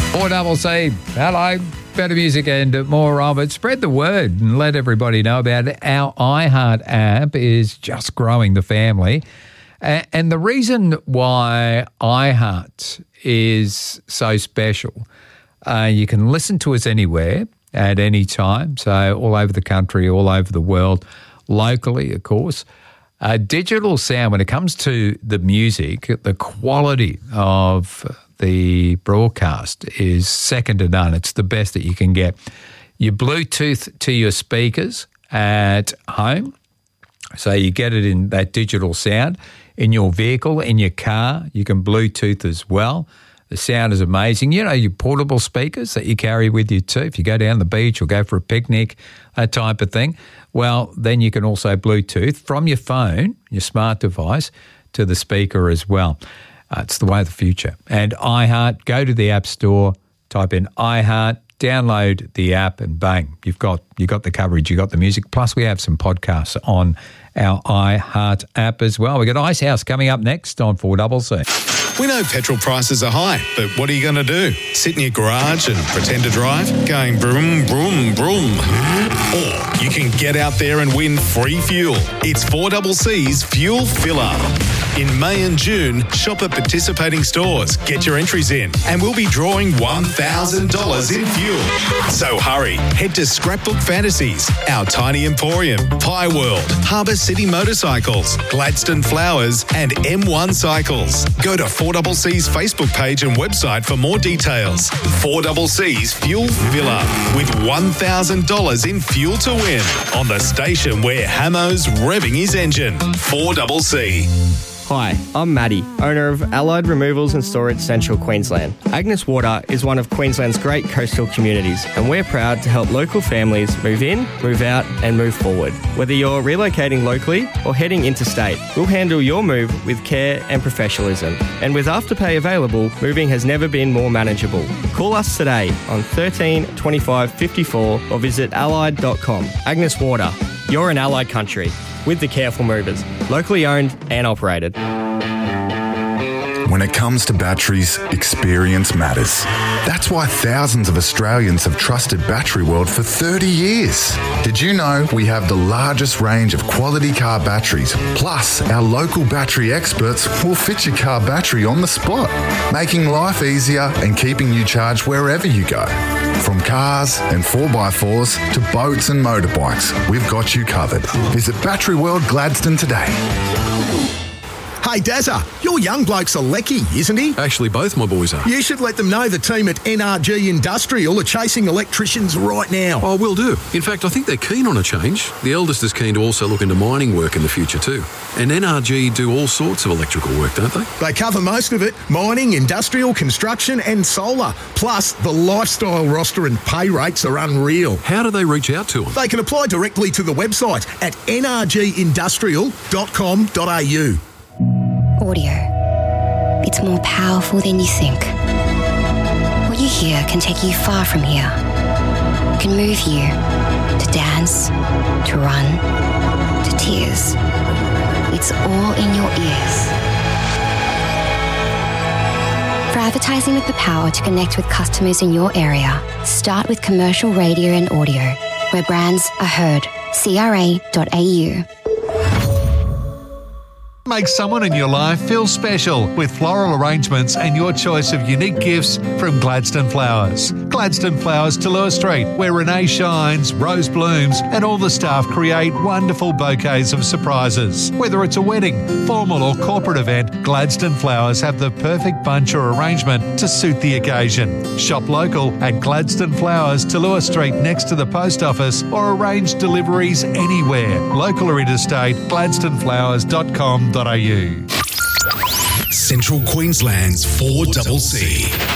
4CC, hello, better music and more of it. Spread the word and let everybody know about it. Our iHeart app is just growing the family. And the reason why iHeart is so special, you can listen to us anywhere at any time, so all over the country, all over the world, locally, of course. Digital sound, when it comes to the music, the quality of the broadcast is second to none. It's the best that you can get. You Bluetooth to your speakers at home, so you get it in that digital sound. In your vehicle, in your car, you can Bluetooth as well. The sound is amazing. You know, your portable speakers that you carry with you too. If you go down the beach or go for a picnic, that type of thing, well, then you can also Bluetooth from your phone, your smart device, to the speaker as well. It's the way of the future. And iHeart, go to the App Store, type in iHeart, download the app, and bang, you've got the coverage, you've got the music. Plus, we have some podcasts on our iHeart app as well. We've got Icehouse coming up next on 4CC. We know petrol prices are high, but what are you going to do? Sit in your garage and pretend to drive, going broom, broom, broom? Or you can get out there and win free fuel. It's 4CC's Fuel Filler. In May and June, shop at participating stores, get your entries in, and we'll be drawing $1,000 in fuel. So hurry, head to Scrapbook Fantasies, Our Tiny Emporium, Pie World, Harbour City Motorcycles, Gladstone Flowers, and M1 Cycles. Go to 4CC's Facebook page and website for more details. 4CC's Fuel Filler, with $1,000 in fuel to win on the station where Hamo's revving his engine. 4CC. Hi, I'm Maddie, owner of Allied Removals and Storage Central Queensland. Agnes Water is one of Queensland's great coastal communities, and we're proud to help local families move in, move out and move forward. Whether you're relocating locally or heading interstate, we'll handle your move with care and professionalism. And with Afterpay available, moving has never been more manageable. Call us today on 13 25 54 or visit allied.com. Agnes Water, you're in Allied country. With the Careful Movers, locally owned and operated. When it comes to batteries, experience matters. That's why thousands of Australians have trusted Battery World for 30 years. Did you know we have the largest range of quality car batteries? Plus, our local battery experts will fit your car battery on the spot, making life easier and keeping you charged wherever you go. From cars and 4x4s to boats and motorbikes, we've got you covered. Visit Battery World Gladstone today. Hey, Dazza, your young bloke's a lecky, isn't he? Actually, both my boys are. You should let them know the team at NRG Industrial are chasing electricians right now. Oh, will do. In fact, I think they're keen on a change. The eldest is keen to also look into mining work in the future too. And NRG do all sorts of electrical work, don't they? They cover most of it: mining, industrial, construction and solar. Plus, the lifestyle roster and pay rates are unreal. How do they reach out to them? They can apply directly to the website at nrgindustrial.com.au. Audio. It's more powerful than you think. What you hear can take you far from here. It can move you to dance, to run, to tears. It's all in your ears. For advertising with the power to connect with customers in your area, start with commercial radio and audio, where brands are heard. CRA.au. Make someone in your life feel special with floral arrangements and your choice of unique gifts from Gladstone Flowers. Gladstone Flowers to Lewis Street, where Renee shines, Rose blooms, and all the staff create wonderful bouquets of surprises. Whether it's a wedding, formal or corporate event, Gladstone Flowers have the perfect bunch or arrangement to suit the occasion. Shop local at Gladstone Flowers to Lewis Street next to the post office, or arrange deliveries anywhere. Local or interstate, gladstoneflowers.com.au. Central Queensland's 4CC.